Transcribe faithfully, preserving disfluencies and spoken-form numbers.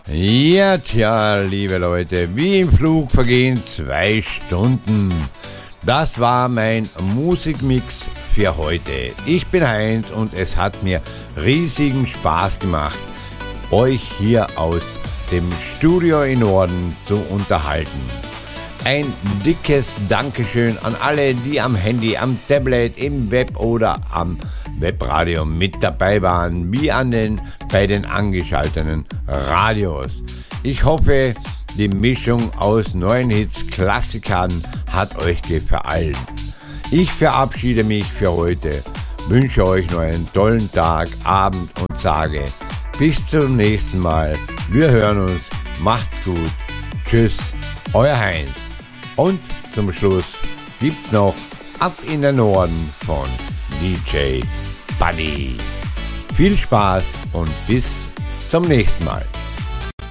Ja, tja, liebe Leute, wie im Flug vergehen zwei Stunden. Das war mein Musikmix für heute. Ich bin Heinz und es hat mir riesigen Spaß gemacht, euch hier aus dem Studio in Norden zu unterhalten. Ein dickes Dankeschön an alle, die am Handy, am Tablet, im Web oder am Webradio mit dabei waren, wie an den, bei den angeschalteten Radios. Ich hoffe, die Mischung aus neuen Hits, Klassikern hat euch gefallen. Ich verabschiede mich für heute, wünsche euch noch einen tollen Tag, Abend und sage bis zum nächsten Mal. Wir hören uns, macht's gut, tschüss, euer Heinz. Und zum Schluss gibt's noch Ab in den Norden von D J Buddy. Viel Spaß und bis zum nächsten Mal.